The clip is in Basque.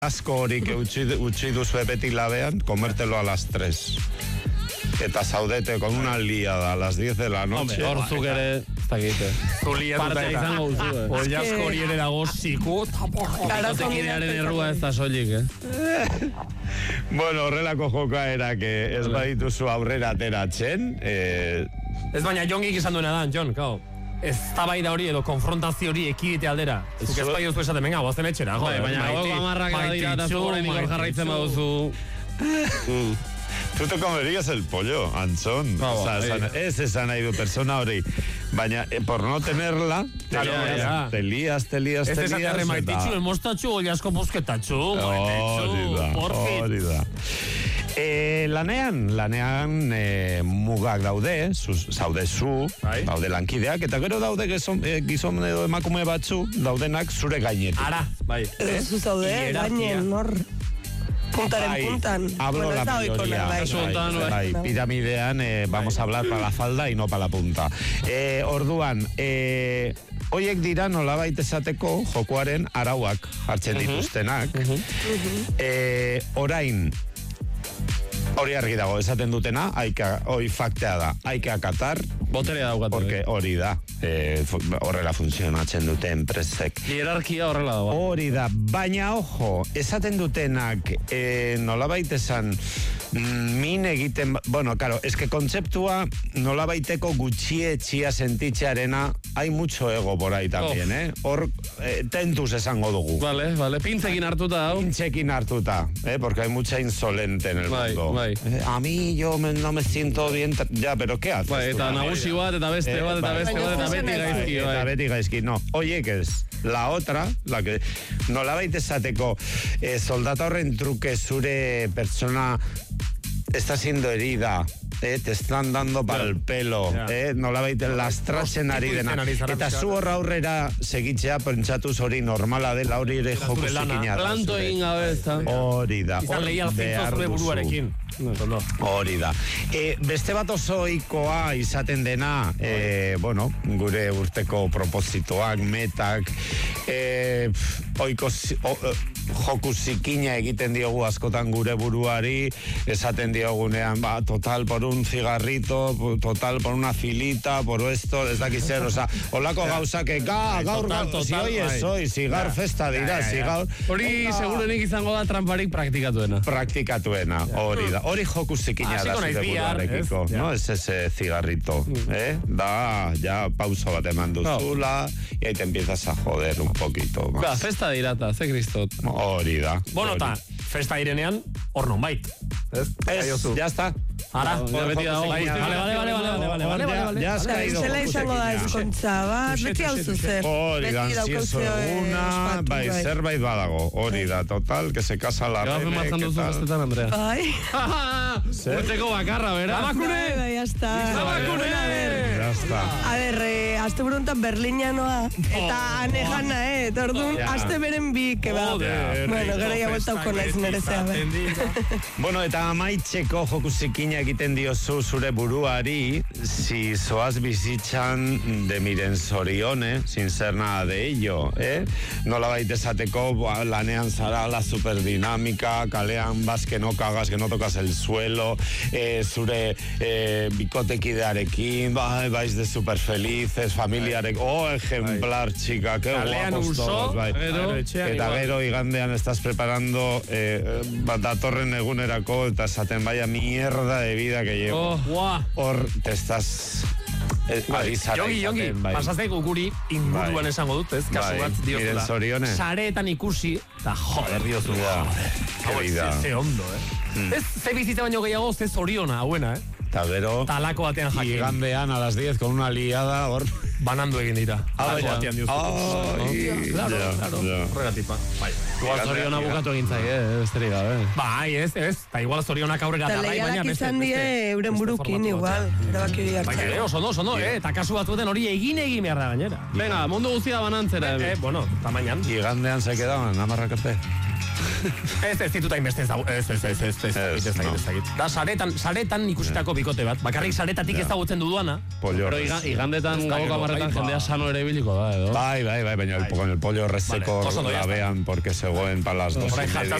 asko horik utzi duzu beti labean, comértelo a las 3. Eta zaudete con una liada a las 10 de la noche. Hor zuk ere, ez dakite. Parte izango duzu, Oiazko hori ere dago ziku. Ikotekidearen errua ez da soilik, Bueno, horrelako jokaera, que ez badituzu aurrera ateratzen. Ez baina Jongik izan duena da, Jon, kao. Ez tabaida hori edo konfrontazio hori ekidite aldera. Zuk ez bai duzue esaten, venga, guazten etxera. Baina gogo amarrak dira eta zuguren ikor jarraitzen baduzu. Tú te comerías el pollo, Antzon. Ez esan nahi du persona hori. Baina, por no tenerla, te lías. Ez esaterre maititxu, el mostatxu, oiazko busketatxu. Hori da. Lanean mugak daude, zaudezu, daude lankideak, eta gero daude gizon edo emakume batzu, daudenak zure gainetik. Ara, bai. Zu zaude, gainen, nor... Puntaren puntan. Hablo la mayoría. Piramidean vamos a hablar para la falda y no para la punta. Orduan, hoiek dira nolabait esateko jokoaren arauak jartzen dituztenak. Orain, hori argi dago, esaten dutena, hoi faktea da, haike akatar, boterea daukatu. Porque hori da, horrela funtzionatzen dute enpresek. Hierarkia horrela dago. Hori da, baina ojo, esaten dutenak, nolabait esan, min egiten, bueno, claro, es que kontzeptua nolabaiteko gutxietxia sentitzearena, hay mucho ego por ahí también, Hor, tentuz esango dugu. Vale, pintzekin hartuta. Pintzekin hartuta, porque hay mucha insolente en el mundo. A mí yo no me siento bien, ya, pero ¿qué haces? Eta nagusi bat, eta beste bat, eta beti gaizki, no. Oye, que es la otra, la que nolabait esateko soldata horren truke zure persona está siendo herida, te están dando para el pelo, nolabait lastratzen ari dena. Eta zu horra aurrera segitzea pentsatuz hori normala dela, hori ere joku zikina. Planto egin gabe ez da. Hori da. Izan lehi alzintzo zure buruarekin. Hori da. Beste bat oso ohikoa izaten dena, bueno, gure urteko propositoak, metak, ohiko joku zikina egiten diogu askotan gure buruari, esaten diogunean, total por un cigarrito, total por una filita, por esto, ez dakiz zer, oza, holako gauzak, gaur, si hoy es hoy, zigar festa dira, zigar... Hori segurenik izango da tramparik praktikatuena. Hori da. Hori joku zikina da zure buruarekiko, no? Es ese cigarrito, Da, ya pauso bat eman duzula, y ahí te empiezas a joder un poquito más. Ba, festa dirata, ze kristot. Hori da. Bueno, eta, festa irenean, hor non bait. Ya está. Ara, beti dago. Vale. Ya has caído. Zela izango da ezkontza bat, beti hau zuzer. Hori da, si es alguna, zerbait badago. Hori da, total, que se casa la rene. Gauzen martzan duzu festetan, Andrea. Bai. Urteko bakarra, bera. Bai, ya está. Ya está. A ver, azte buruntan Berlinianoa, eta anejana, tordun, azte beren bi, keba. Bueno, gara ya voltauko naiz nerezea, Bueno, eta amaitzeko joku zikina egiten diozu zure buruari, si zoaz bizitzan de miren zorione, sin ser nada de ello, Nola baita esateko, lanean zara la superdinamika, kalean vas que no cagas, que no tocas el suelo, zure bikotekidearekin, vais de super felices, familiarek, ejemplar, chica, que guapos todos, Eta gero igandean estás preparando datorren egunerako, eta esaten vaya mierda de vida que llevo. Hor, te estás... Jongi, pasazteko guri inguruan esango dut, ez? Kasu bat diozula. Sareetan ikusi, eta joder diozu. Ze ondo, Ez ze bizitza baino gehiago, ze zoriona, hauena, Eta gero, talako batean jakin. Igandean a las 10 con una liada, hor... Banandu egin dira. Talako batean diozu. Claro. Horregatipa. Igual zoriona bukatu egin zai, besterik gabe. Bai, ez. Eta igual zorionak aurrera da, baina beste. Eta izan die euren burukin, igual. Erabaki hori hartzen. Baina, oso no, Eta kasu batzuetan hori egin behar da gainera. Venga, mundu guztia banantzera. Bueno, tamainan. Igandean se quedaban, amarrakate. Ez dituta inbeste ez dago. Ez. Da, saretan ikusitako bikote bat. Bakarrik saretatik ezagutzen duduana. Pero igandetan gauko amarretan jendea sano ere biliko da, edo? Bai, baina con el pollo reseko labean, porque zegoen para las 2:30.